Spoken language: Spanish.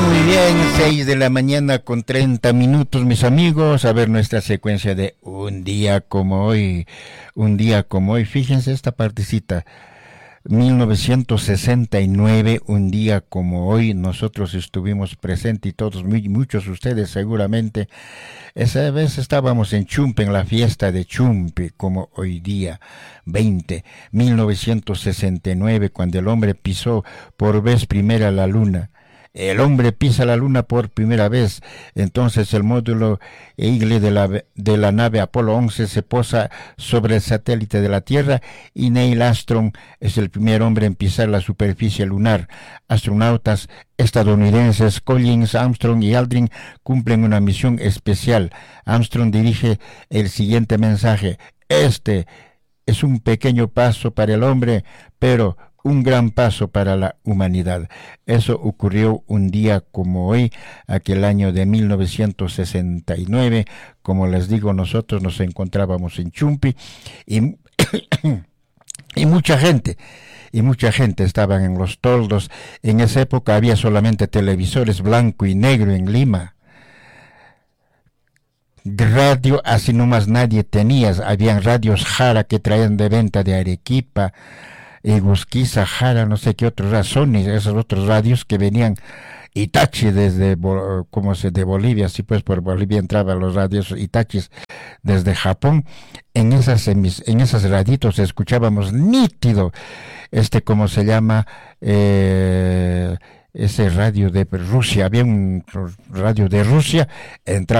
muy bien, 6 de la mañana con 30 minutos, mis amigos. A ver nuestra secuencia de un día como hoy. Un día como hoy, fíjense esta partecita. 1969, un día como hoy, nosotros estuvimos presentes y todos, muchos de ustedes seguramente. Esa vez estábamos en Chumpe, en la fiesta de Chumpe, como hoy día, 1969, cuando el hombre pisó por vez primera la luna. El hombre pisa la luna por primera vez. Entonces el módulo Eagle de la nave Apolo 11 se posa sobre el satélite de la Tierra y Neil Armstrong es el primer hombre en pisar la superficie lunar. Astronautas estadounidenses Collins, Armstrong y Aldrin cumplen una misión especial. Armstrong dirige el siguiente mensaje: este es un pequeño paso para el hombre, pero un gran paso para la humanidad. Eso ocurrió un día como hoy, aquel año de 1969. Como les digo, nosotros nos encontrábamos en Chumpi y, y mucha gente estaban en los toldos. En esa época había solamente televisores blanco y negro en Lima. Radio así nomás nadie tenía. Habían radios Jara que traían de venta de Arequipa, Egusquiza, Jara, no sé qué otras razones, esos otros radios que venían Itachi desde de Bolivia, así pues por Bolivia entraban los radios Itachis desde Japón. En esas raditos escuchábamos nítido ¿cómo se llama? Ese radio de Rusia, había un radio de Rusia, entraba